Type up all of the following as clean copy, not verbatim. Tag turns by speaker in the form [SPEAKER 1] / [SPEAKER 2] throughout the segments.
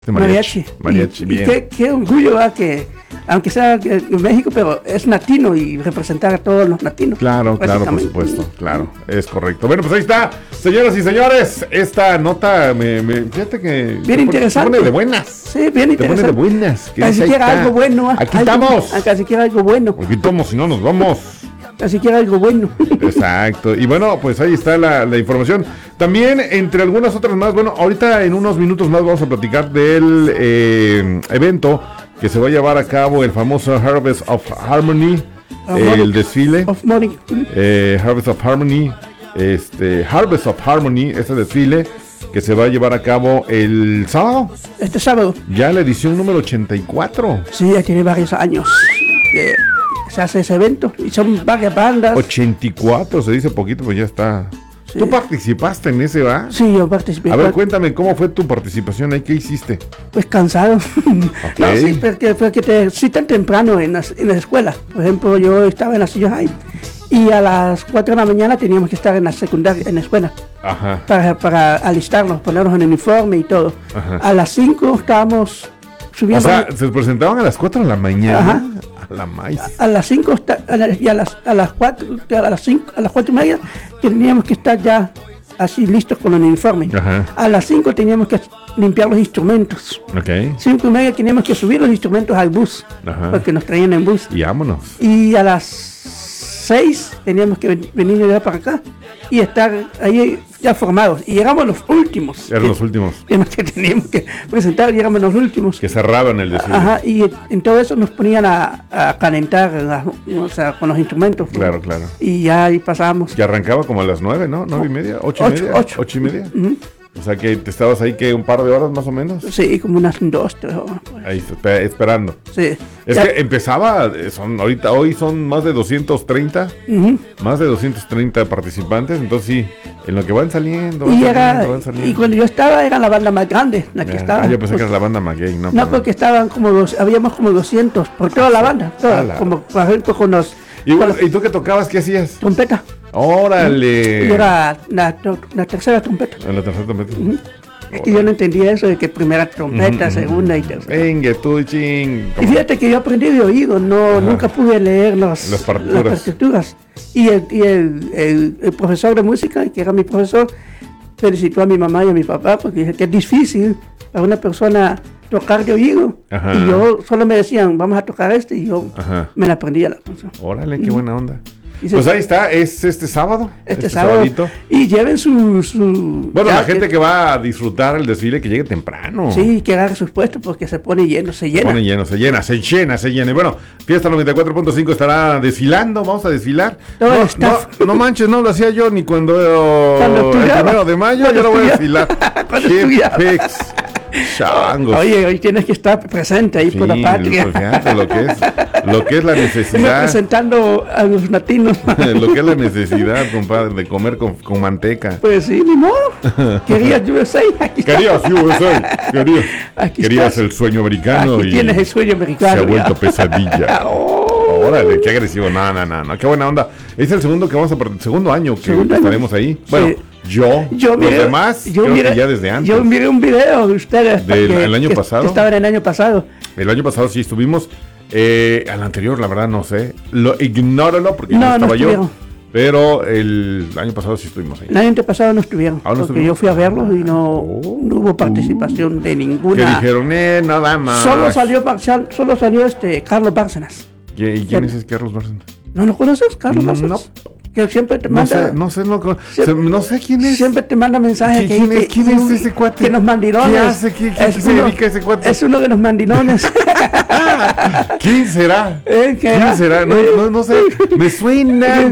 [SPEAKER 1] Mariachi.
[SPEAKER 2] Mariachi, bien.
[SPEAKER 1] Qué orgullo, ¿verdad? Que aunque sea en México, pero es latino y representar a todos los latinos.
[SPEAKER 2] Claro, por supuesto, claro, es correcto. Bueno, pues ahí está, señoras y señores, esta nota fíjate que
[SPEAKER 1] bien interesante.
[SPEAKER 2] Te pone de buenas.
[SPEAKER 1] Sí, bien interesante.
[SPEAKER 2] Te pone de buenas.
[SPEAKER 1] Casi siquiera algo bueno.
[SPEAKER 2] Aquí estamos.
[SPEAKER 1] Casi siquiera algo bueno.
[SPEAKER 2] Aquí estamos, si no nos vamos.
[SPEAKER 1] Así que era algo bueno.
[SPEAKER 2] Exacto. Y bueno, pues ahí está la información. También, entre algunas otras más, bueno, ahorita en unos minutos más vamos a platicar del evento que se va a llevar a cabo, el famoso Harvest of Harmony, el desfile. Harvest of Harmony, Harvest of Harmony, ese desfile que se va a llevar a cabo el sábado.
[SPEAKER 1] Este sábado.
[SPEAKER 2] Ya la edición número 84.
[SPEAKER 1] Sí, ya tiene varios años. Se hace ese evento y son varias bandas.
[SPEAKER 2] 84, se dice poquito, pues ya está. Sí. ¿Tú participaste en ese, va?
[SPEAKER 1] Sí, yo participé.
[SPEAKER 2] A ver, cuéntame, ¿cómo fue tu participación ahí? ¿Qué hiciste?
[SPEAKER 1] Pues cansado.
[SPEAKER 2] Okay.
[SPEAKER 1] No, sí, porque te citan temprano en la escuela. Por ejemplo, yo estaba en la Senior High y a las 4 de la mañana teníamos que estar en la secundaria, en la escuela.
[SPEAKER 2] Ajá.
[SPEAKER 1] Para alistarnos, ponernos en el uniforme y todo. Ajá. A las 5 estábamos subiendo.
[SPEAKER 2] O sea, se presentaban a las 4 de la mañana. Ajá. La maíz. A las 5 y a las 4 a las 5 a las 4 y media teníamos que estar ya así listos con el uniforme. Ajá. A las 5 teníamos que limpiar los instrumentos. 5 y media teníamos que subir los instrumentos al bus. Ajá. Porque nos traían en bus. Y vámonos.
[SPEAKER 1] Y a las 6 teníamos que venir ya para acá y estar ahí ya formados. Y llegamos los últimos.
[SPEAKER 2] Eran los últimos.
[SPEAKER 1] Que teníamos que presentar, llegamos los últimos.
[SPEAKER 2] Que cerraban el desfile.
[SPEAKER 1] Ajá, y en todo eso nos ponían a calentar, o sea, con los instrumentos.
[SPEAKER 2] Claro.
[SPEAKER 1] Y ya ahí pasábamos.
[SPEAKER 2] Que arrancaba como a las 9, ¿no? 9 y media, 8 y media. 8 y media. Uh-huh. O sea que te estabas ahí que un par de horas más o menos.
[SPEAKER 1] Sí, como unas 2, 3 horas. Pues.
[SPEAKER 2] Ahí esperando.
[SPEAKER 1] Sí.
[SPEAKER 2] Es ya. Que empezaba, hoy son más de 230, más de 230 participantes, entonces sí, en lo que van saliendo.
[SPEAKER 1] Y cuando yo estaba era la banda más grande, la que estaba.
[SPEAKER 2] Yo pensé que era la banda más gay, ¿no?
[SPEAKER 1] No, porque estaban habíamos como 200 por toda la banda, como por ejemplo con los.
[SPEAKER 2] ¿Y tú qué tocabas? ¿Qué hacías?
[SPEAKER 1] Trompeta.
[SPEAKER 2] ¡Órale!
[SPEAKER 1] Yo era la tercera trompeta.
[SPEAKER 2] La tercera trompeta.
[SPEAKER 1] Es que yo no entendía eso de que primera trompeta, segunda y tercera.
[SPEAKER 2] Venga, tú, ching.
[SPEAKER 1] Y fíjate que yo aprendí de oído, nunca pude leer las partituras. Y el profesor de música, que era mi profesor, felicitó a mi mamá y a mi papá porque dice que es difícil para una persona tocar de oído. Ajá. Y yo solo me decían, vamos a tocar y yo me la aprendía la canción.
[SPEAKER 2] Órale, qué buena onda. Pues ahí está, es este sábado.
[SPEAKER 1] Este sábado. Sabadito. Y lleven su
[SPEAKER 2] bueno, la gente que va a disfrutar el desfile, que llegue temprano.
[SPEAKER 1] Sí, que agarre sus puestos porque se pone lleno, se llena.
[SPEAKER 2] Se llena. Y bueno, Fiesta 94.5 estará desfilando, vamos a desfilar. No manches, no lo hacía yo ni cuando el 1 de mayo, yo lo voy a desfilar. ¡Qué changos!
[SPEAKER 1] Oye, hoy tienes que estar presente ahí por la patria.
[SPEAKER 2] Fíjate lo que es la necesidad.
[SPEAKER 1] Representando a los latinos.
[SPEAKER 2] Lo que es la necesidad, compadre, de comer con manteca.
[SPEAKER 1] Pues sí, ni modo. Querías USA.
[SPEAKER 2] Querías USA. Querías el sueño americano.
[SPEAKER 1] Aquí tienes el sueño americano.
[SPEAKER 2] Se ha vuelto pesadilla. Órale, qué agresivo. No, qué buena onda. Es el segundo año que estaremos ahí. Bueno, sí. Yo
[SPEAKER 1] los
[SPEAKER 2] demás, creo que ya desde antes.
[SPEAKER 1] Yo miré un video de ustedes.
[SPEAKER 2] ¿El año pasado?
[SPEAKER 1] Estaban el año pasado.
[SPEAKER 2] El año pasado sí estuvimos. Al anterior, la verdad, no sé. Ignóralo porque no estaba yo. Pero el año pasado sí estuvimos ahí.
[SPEAKER 1] El año pasado no estuvieron. Porque yo fui a verlos y no hubo participación de ninguna.
[SPEAKER 2] Que dijeron, nada más.
[SPEAKER 1] Solo salió Carlos Bárcenas.
[SPEAKER 2] ¿Y quién es Carlos Bárcenas?
[SPEAKER 1] ¿No lo conoces, Carlos Bárcenas?
[SPEAKER 2] No.
[SPEAKER 1] Que siempre te manda.
[SPEAKER 2] No sé quién es.
[SPEAKER 1] Siempre te manda mensajes.
[SPEAKER 2] ¿Quién es ese cuate?
[SPEAKER 1] Que los mandilones.
[SPEAKER 2] ¿Qué hace? ¿Qué se dedica ese cuate?
[SPEAKER 1] Es uno de los mandilones.
[SPEAKER 2] ¿Quién será? ¿Quién será? No sé. Me suena.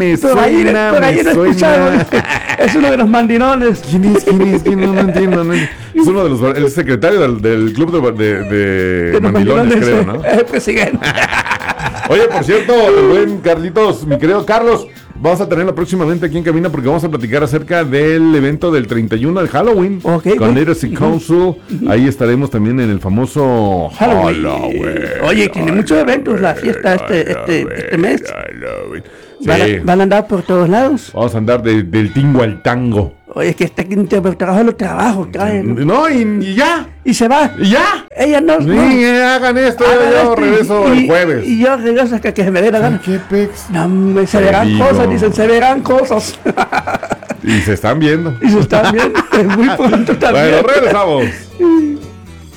[SPEAKER 1] Es uno de los mandilones.
[SPEAKER 2] ¿Quién es? No entiendo. Es uno de los. El secretario del club de mandilones, creo, ¿no?
[SPEAKER 1] El presidente.
[SPEAKER 2] Oye, por cierto, buen Carlitos, mi querido Carlos, vamos a tenerlo próximamente aquí en cabina porque vamos a platicar acerca del evento del 31 de Halloween con Legacy Council. Ahí estaremos también en el famoso Halloween.
[SPEAKER 1] Oye, tiene muchos eventos la fiesta este mes.
[SPEAKER 2] Halloween.
[SPEAKER 1] Sí. Van a andar por todos lados.
[SPEAKER 2] Vamos a andar del tingo al tango.
[SPEAKER 1] Oye, es que este trabajo lo trabajo, trae.
[SPEAKER 2] No, y ya.
[SPEAKER 1] Y se va.
[SPEAKER 2] Y ya.
[SPEAKER 1] Ella no.
[SPEAKER 2] Sí, hagan esto, yo regreso el jueves.
[SPEAKER 1] Y yo regreso hasta que se me dé la gana.
[SPEAKER 2] ¿Qué pex?
[SPEAKER 1] No, se verán cosas, dicen, se verán cosas.
[SPEAKER 2] Y se están viendo.
[SPEAKER 1] Y se están viendo. Muy pronto también.
[SPEAKER 2] Bueno, regresamos.